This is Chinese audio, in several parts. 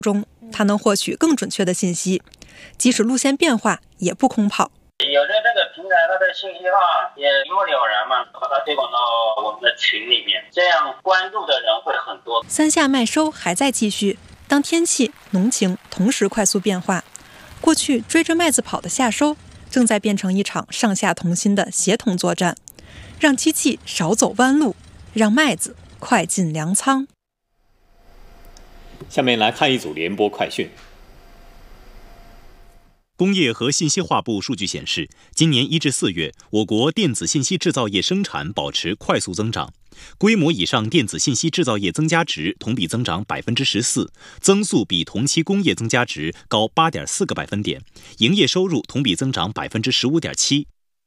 中，它能获取更准确的信息，即使路线变化也不空跑。 有的这个平台它的信息化也一目了然嘛，把它推广到我们的群里面，这样关注的人会很多。 三下麦收还在继续，当天气、农情同时快速变化，过去追着麦子跑的夏收，正在变成一场上下同心的协同作战，让机器少走弯路，让麦子快进粮仓。 下面来看一组联播快讯。 工业和信息化部数据显示，今年1至4月，我国电子信息制造业生产保持快速增长，规模以上电子信息制造业增加值同比增长14%，增速比同期工业增加值高8.4个百分点，营业收入同比增长15.7%。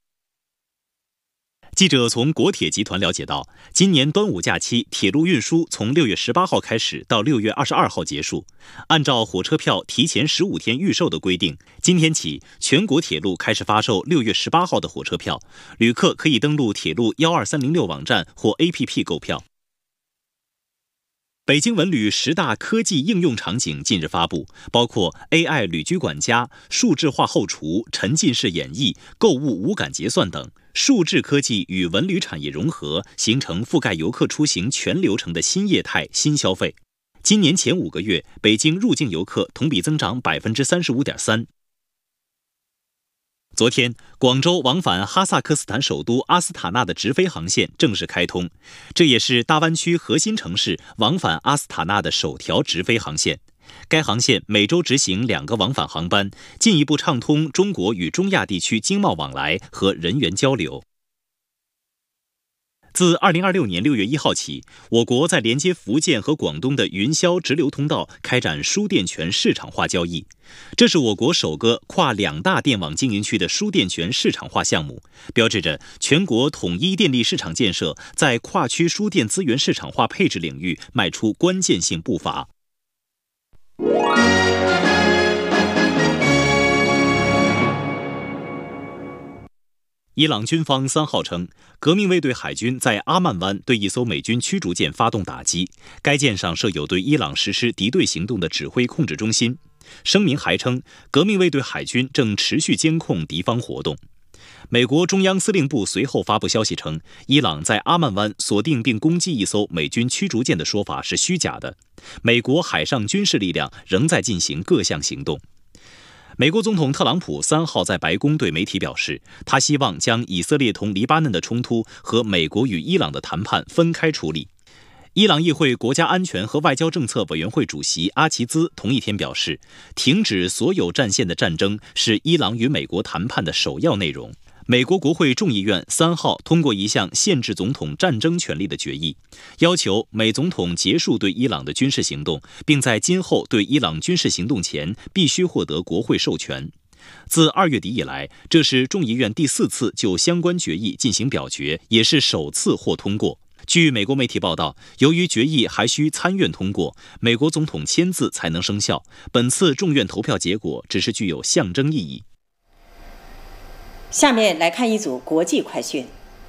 记者从国铁集团了解到，今年端午假期铁路运输从6月18号开始到6月22号结束。按照火车票提前15天预售的规定，今天起全国铁路开始发售6月18号的火车票，旅客可以登录铁路12306网站或 APP 购票。北京文旅10大科技应用场景近日发布，包括 AI 旅居管家、数字化后厨、沉浸式演绎、购物无感结算等。数字科技与文旅产业融合，形成覆盖游客出行全流程的新业态、新消费。今年前5个月，北京入境游客同比增长35.3%。昨天，广州往返哈萨克斯坦首都阿斯塔纳的直飞航线正式开通，这也是大湾区核心城市往返阿斯塔纳的首条直飞航线。该航线每周执行2个往返航班，进一步畅通中国与中亚地区经贸往来和人员交流。自2026年6月1号起，我国在连接福建和广东的云霄直流通道开展输电权市场化交易，这是我国首个跨2大电网经营区的输电权市场化项目，标志着全国统一电力市场建设在跨区输电资源市场化配置领域迈出关键性步伐。伊朗军方3号称，革命卫队海军在阿曼湾对一艘美军驱逐舰发动打击，该舰上设有对伊朗实施敌对行动的指挥控制中心。声明还称，革命卫队海军正持续监控敌方活动。美国中央司令部随后发布消息称，伊朗在阿曼湾锁定并攻击一艘美军驱逐舰的说法是虚假的，美国海上军事力量仍在进行各项行动。美国总统特朗普3号在白宫对媒体表示，他希望将以色列同黎巴嫩的冲突和美国与伊朗的谈判分开处理。伊朗议会国家安全和外交政策委员会主席阿齐兹同一天表示，停止所有战线的战争是伊朗与美国谈判的首要内容。美国国会众议院3号通过一项限制总统战争权利的决议，要求美总统结束对伊朗的军事行动，并在今后对伊朗军事行动前必须获得国会授权。自2月底以来，这是众议院第4次就相关决议进行表决，也是首次获通过。据美国媒体报道，由于决议还需参院通过，美国总统签字才能生效，本次众院投票结果只是具有象征意义。 下面来看一组国际快讯。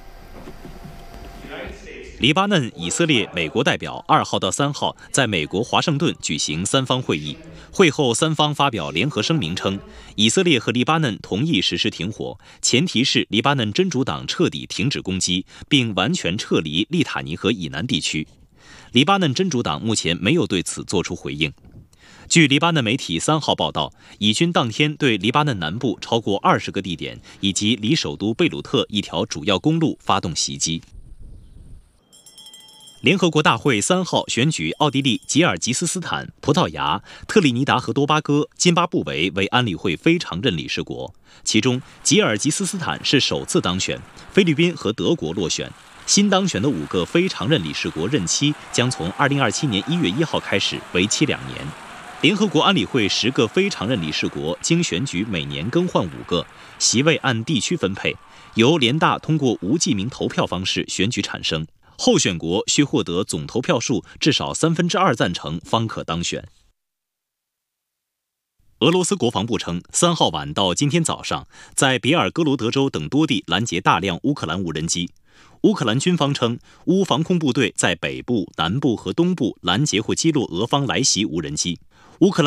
黎巴嫩、以色列、美国代表2号到3号在美国华盛顿举行3方会议。会后，3方发表联合声明称，以色列和黎巴嫩同意实施停火，前提是黎巴嫩真主党彻底停止攻击，并完全撤离利塔尼河以南地区。黎巴嫩真主党目前没有对此作出回应。据黎巴嫩媒体3号报道，以军当天对黎巴嫩南部超过20个地点以及离首都贝鲁特一条主要公路发动袭击。联合国大会3号选举奥地利、吉尔吉斯斯坦、葡萄牙、特立尼达和多巴哥、津巴布韦为安理会非常任理事国，其中吉尔吉斯斯坦是首次当选，菲律宾和德国落选。新当选的5个非常任理事国任期将从2027年1月1号开始，为期2年。联合国安理会10个非常任理事国经选举每年更换5个，席位按地区分配，由联大通过无记名投票方式选举产生。候选国需获得总投票数至少2/3赞成方可当选。俄罗斯国防部称，3号晚到今天早上，在别尔哥罗德州等多地拦截大量乌克兰无人机。乌克兰军方称，乌防空部队在北部、南部和东部拦截或击落俄方来袭无人机。 乌克兰